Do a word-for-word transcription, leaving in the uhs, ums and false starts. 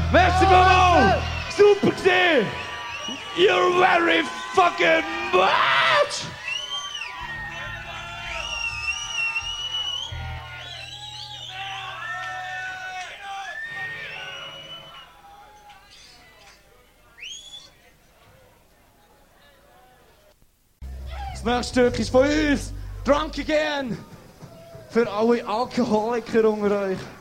Merci Mama! Super gesehen! You're very fucking much! Das nächste Stück ist von uns. Drunk Again. Für alle Alkoholiker unter euch.